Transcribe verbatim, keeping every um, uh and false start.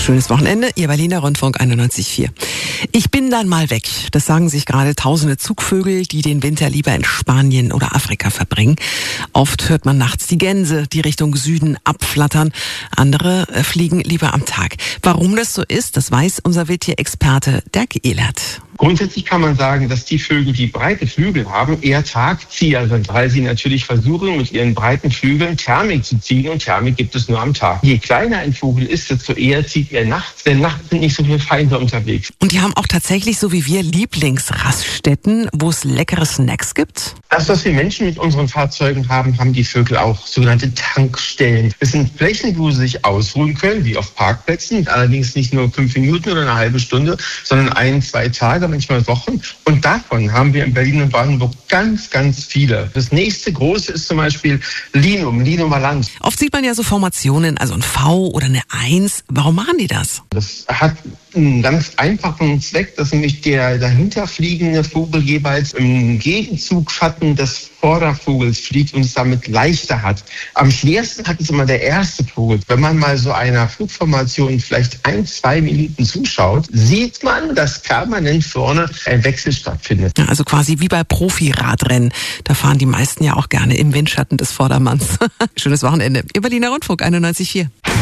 Schönes Wochenende, Ihr Berliner Rundfunk einundneunzig Komma vier. Ich bin dann mal weg. Das sagen sich gerade tausende Zugvögel, die den Winter lieber in Spanien oder Afrika verbringen. Oft hört man nachts die Gänse, die Richtung Süden abflattern. Andere fliegen lieber am Tag. Warum das so ist, das weiß unser Wildtierexperte Dirk Ehlert. Grundsätzlich kann man sagen, dass die Vögel, die breite Flügel haben, eher Tagzieher sind, weil sie natürlich versuchen, mit ihren breiten Flügeln Thermik zu ziehen, und Thermik gibt es nur am Tag. Je kleiner ein Vogel ist, desto eher zieht er nachts, denn nachts sind nicht so viele Feinde unterwegs. Und die haben auch tatsächlich, so wie wir, Lieblingsraststätten, wo es leckere Snacks gibt? Das, was wir Menschen mit unseren Fahrzeugen haben, haben die Vögel auch, sogenannte Tankstellen. Das sind Flächen, wo sie sich ausruhen können, wie auf Parkplätzen, allerdings nicht nur fünf Minuten oder eine halbe Stunde, sondern ein, zwei Tage, manchmal Wochen. Und davon haben wir in Berlin und Brandenburg ganz, ganz viele. Das nächste große ist zum Beispiel Linum, Linumer Land. Oft sieht man ja so Formationen, also ein V oder eine Eins. Warum machen die das? Das hat einen ganz einfachen Zweck, dass nämlich der dahinterfliegende Vogel jeweils im Gegenzug Schatten des Vordervogels fliegt und es damit leichter hat. Am schwersten hat es immer der erste Vogel. Wenn man mal so einer Flugformation vielleicht ein, zwei Minuten zuschaut, sieht man, dass permanent vorne ein Wechsel stattfindet. Ja, also quasi wie bei Profi-Radrennen. Da fahren die meisten ja auch gerne im Windschatten des Vordermanns. Schönes Wochenende. Ihr Berliner Rundfunk einundneunzig Komma vier.